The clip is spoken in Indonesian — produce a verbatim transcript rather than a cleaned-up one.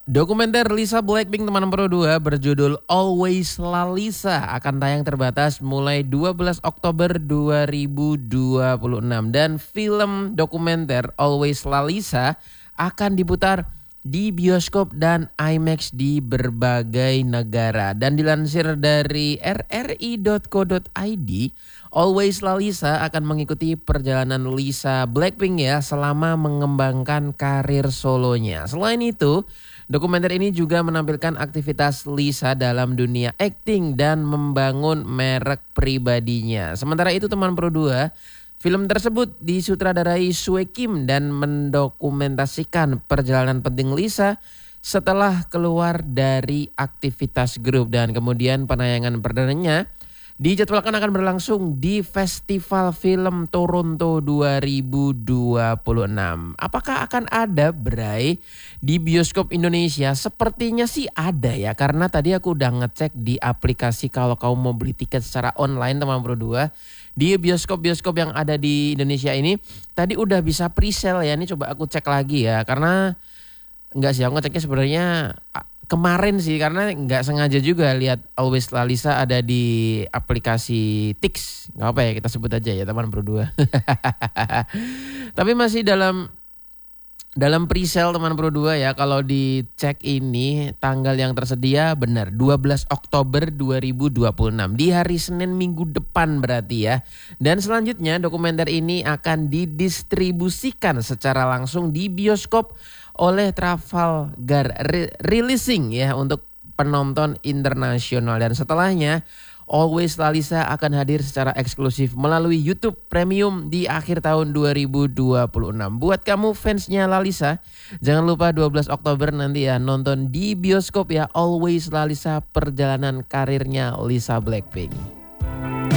Dokumenter Lisa Blackpink teman Pro dua berjudul Always Lalisa akan tayang terbatas mulai dua belas Oktober dua ribu dua puluh enam dan film dokumenter Always Lalisa akan diputar di bioskop dan IMAX di berbagai negara. Dan dilansir dari r r i dot co dot i d, Always Lalisa akan mengikuti perjalanan Lisa Blackpink ya selama mengembangkan karir solonya. Selain itu, dokumenter ini juga menampilkan aktivitas Lisa dalam dunia akting dan membangun merek pribadinya. Sementara itu teman Pro dua, film tersebut disutradarai Sue Kim dan mendokumentasikan perjalanan penting Lisa setelah keluar dari aktivitas grup, dan kemudian penayangan perdananya dijadwalkan akan berlangsung di Festival Film Toronto dua ribu dua puluh enam. Apakah akan ada, Bray, di bioskop Indonesia? Sepertinya sih ada ya, karena tadi aku udah ngecek di aplikasi kalau kamu mau beli tiket secara online teman Pro dua. Di bioskop-bioskop yang ada di Indonesia ini tadi udah bisa pre-sale ya. Ini coba aku cek lagi ya, karena enggak sih aku ngeceknya sebenarnya kemarin sih, karena nggak sengaja juga lihat Always Lalisa ada di aplikasi Tix. Nggak apa ya, kita sebut aja ya teman Pro dua. Tapi masih dalam dalam pre-sale teman Pro dua ya. Kalau dicek ini tanggal yang tersedia benar dua belas Oktober dua ribu dua puluh enam, di hari Senin minggu depan berarti ya. Dan selanjutnya dokumenter ini akan didistribusikan secara langsung di bioskop oleh Trafalgar Releasing ya untuk penonton internasional, dan setelahnya Always Lalisa akan hadir secara eksklusif melalui YouTube Premium di akhir tahun dua ribu dua puluh enam. Buat kamu fansnya Lalisa, jangan lupa dua belas Oktober nanti ya nonton di bioskop ya Always Lalisa, perjalanan karirnya Lisa Blackpink.